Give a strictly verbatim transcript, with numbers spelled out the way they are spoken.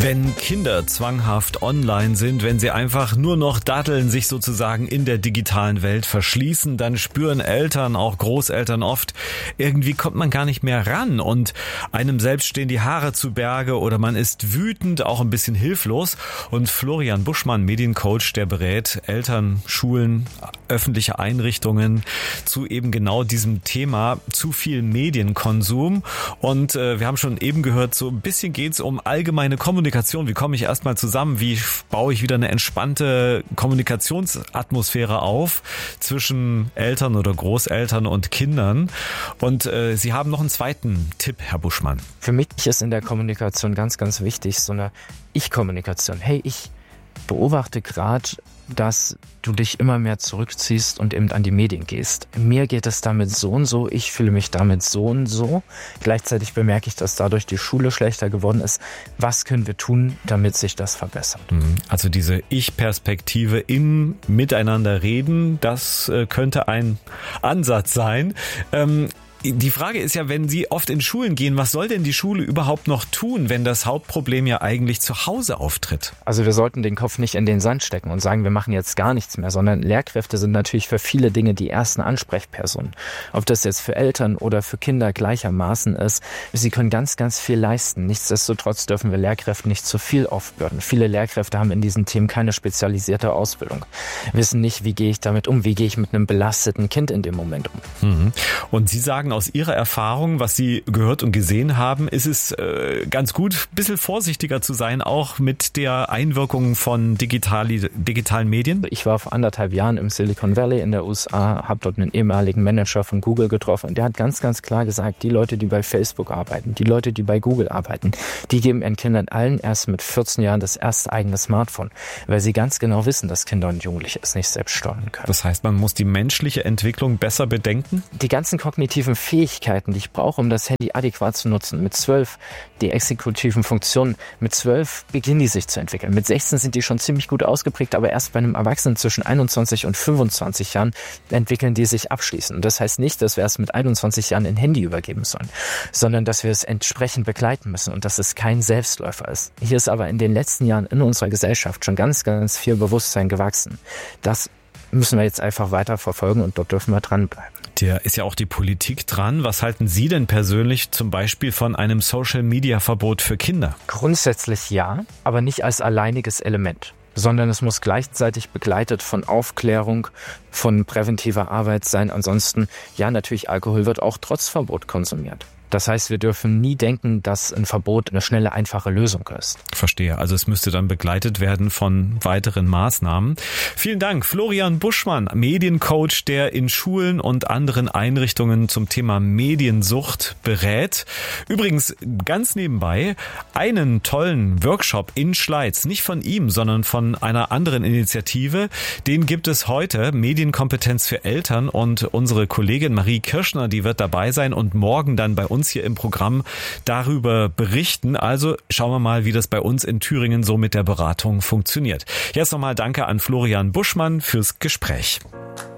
Wenn Kinder zwanghaft online sind, wenn sie einfach nur noch datteln, sich sozusagen in der digitalen Welt verschließen, dann spüren Eltern, auch Großeltern oft, irgendwie kommt man gar nicht mehr ran und einem selbst stehen die Haare zu Berge oder man ist wütend, auch ein bisschen hilflos. Und Florian Buschmann, Mediencoach, der berät Eltern, Schulen, öffentliche Einrichtungen zu eben genau diesem Thema, zu viel Medienkonsum. Und äh, wir haben schon eben gehört, so ein bisschen geht's um allgemeine Kommunikation. Wie komme ich erstmal zusammen? Wie baue ich wieder eine entspannte Kommunikationsatmosphäre auf zwischen Eltern oder Großeltern und Kindern? Und äh, Sie haben noch einen zweiten Tipp, Herr Buschmann. Für mich ist in der Kommunikation ganz, ganz wichtig so eine Ich-Kommunikation. Hey, ich beobachte gerade, dass du dich immer mehr zurückziehst und eben an die Medien gehst. Mir geht es damit so und so, ich fühle mich damit so und so. Gleichzeitig bemerke ich, dass dadurch die Schule schlechter geworden ist. Was können wir tun, damit sich das verbessert? Also diese Ich-Perspektive im Miteinander reden, das könnte ein Ansatz sein. Ähm Die Frage ist ja, wenn Sie oft in Schulen gehen, was soll denn die Schule überhaupt noch tun, wenn das Hauptproblem ja eigentlich zu Hause auftritt? Also wir sollten den Kopf nicht in den Sand stecken und sagen, wir machen jetzt gar nichts mehr, sondern Lehrkräfte sind natürlich für viele Dinge die ersten Ansprechpersonen. Ob das jetzt für Eltern oder für Kinder gleichermaßen ist, sie können ganz, ganz viel leisten. Nichtsdestotrotz dürfen wir Lehrkräften nicht zu viel aufbürden. Viele Lehrkräfte haben in diesen Themen keine spezialisierte Ausbildung, wissen nicht, wie gehe ich damit um, wie gehe ich mit einem belasteten Kind in dem Moment um. Und Sie sagen, aus Ihrer Erfahrung, was Sie gehört und gesehen haben, ist es äh, ganz gut, ein bisschen vorsichtiger zu sein, auch mit der Einwirkung von digitali- digitalen Medien? Ich war vor anderthalb Jahren im Silicon Valley in der U S A, habe dort einen ehemaligen Manager von Google getroffen und der hat ganz, ganz klar gesagt, die Leute, die bei Facebook arbeiten, die Leute, die bei Google arbeiten, die geben ihren Kindern allen erst mit vierzehn Jahren das erste eigene Smartphone, weil sie ganz genau wissen, dass Kinder und Jugendliche es nicht selbst steuern können. Das heißt, man muss die menschliche Entwicklung besser bedenken? Die ganzen kognitiven Fähigkeiten, die ich brauche, um das Handy adäquat zu nutzen. Mit zwölf, die exekutiven Funktionen, mit zwölf beginnen die sich zu entwickeln. Mit sechzehn sind die schon ziemlich gut ausgeprägt, aber erst bei einem Erwachsenen zwischen einundzwanzig und fünfundzwanzig Jahren entwickeln die sich abschließend. Und das heißt nicht, dass wir es mit einundzwanzig Jahren ein Handy übergeben sollen, sondern dass wir es entsprechend begleiten müssen und dass es kein Selbstläufer ist. Hier ist aber in den letzten Jahren in unserer Gesellschaft schon ganz, ganz viel Bewusstsein gewachsen. Das müssen wir jetzt einfach weiter verfolgen und dort dürfen wir dranbleiben. Da ist ja auch die Politik dran. Was halten Sie denn persönlich zum Beispiel von einem Social-Media-Verbot für Kinder? Grundsätzlich ja, aber nicht als alleiniges Element, sondern es muss gleichzeitig begleitet von Aufklärung, von präventiver Arbeit sein. Ansonsten, ja, natürlich, Alkohol wird auch trotz Verbot konsumiert. Das heißt, wir dürfen nie denken, dass ein Verbot eine schnelle, einfache Lösung ist. Verstehe. Also es müsste dann begleitet werden von weiteren Maßnahmen. Vielen Dank, Florian Buschmann, Mediencoach, der in Schulen und anderen Einrichtungen zum Thema Mediensucht berät. Übrigens, ganz nebenbei, einen tollen Workshop in Schleiz, nicht von ihm, sondern von einer anderen Initiative, den gibt es heute, Medienkompetenz für Eltern, und unsere Kollegin Marie Kirschner, die wird dabei sein und morgen dann bei uns hier im Programm darüber berichten. Also schauen wir mal, wie das bei uns in Thüringen so mit der Beratung funktioniert. Jetzt nochmal danke an Florian Buschmann fürs Gespräch.